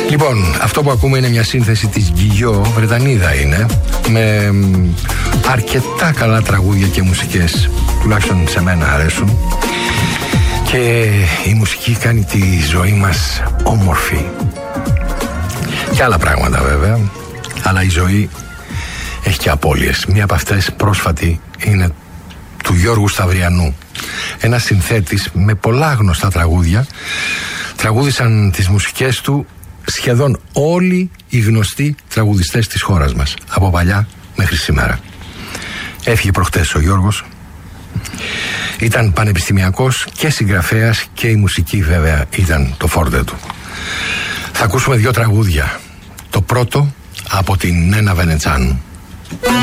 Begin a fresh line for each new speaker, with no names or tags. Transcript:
Λοιπόν, αυτό που ακούμε είναι μια σύνθεση της Γκυγιό, Βρετανίδα είναι, με αρκετά καλά τραγούδια και μουσικές, τουλάχιστον σε μένα αρέσουν. Και η μουσική κάνει τη ζωή μας όμορφη. Και άλλα πράγματα βέβαια, αλλά η ζωή έχει και απώλειες. Μία από αυτές πρόσφατη είναι του Γιώργου Σταυριανού, ένας συνθέτης με πολλά γνωστά τραγούδια. Τραγούδησαν τις μουσικές του σχεδόν όλοι οι γνωστοί τραγουδιστές της χώρας μας, από παλιά μέχρι σήμερα. Έφυγε προχτές ο Γιώργος. Ήταν πανεπιστημιακός και συγγραφέας, και η μουσική βέβαια ήταν το φόρτε του. Θα ακούσουμε 2 τραγούδια. Το πρώτο από την Νένα Βενετσάνου.